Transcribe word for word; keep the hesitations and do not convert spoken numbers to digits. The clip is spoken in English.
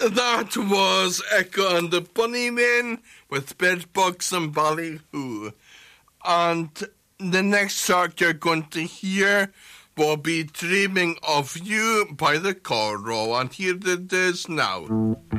That was Echo and the Bunnymen with Bedbugs and Ballyhoo. And the next song you're going to hear will be Dreaming of You by the Corro. And here it is now.